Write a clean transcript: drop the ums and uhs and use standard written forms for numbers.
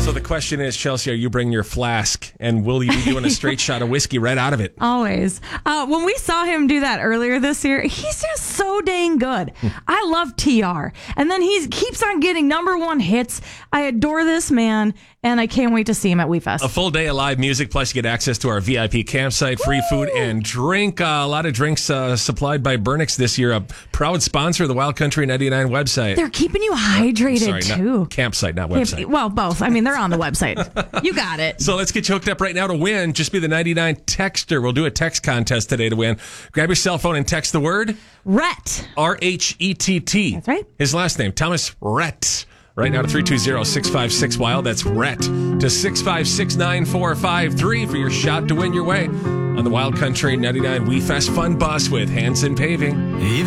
So the question is, Chelsea, are you bringing your flask, and will you be doing a straight shot of whiskey right out of it? Always. When we saw him do that earlier this year, he's just so dang good. I love TR. And then he keeps on getting number one hits. I adore this man, and I can't wait to see him at WeFest. A full day of live music, plus you get access to our VIP campsite, free food and drink. A lot of drinks supplied by Burnix this year, a proud sponsor of the Wild Country 99 website. They're keeping you hydrated, too. Campsite, not website. Well, both. I mean, they're on the website. You got it. So let's get you hooked up right now to win. Just be the 99 texter. We'll do a text contest today to win. Grab your cell phone and text the word Rhett. R-H-E-T-T. That's right. His last name, Thomas Rhett. Right now to 320-656-WILD. That's Rhett to 656-9453 for your shot to win your way on the Wild Country 99 WeFest Fun Bus with Hanson Paving.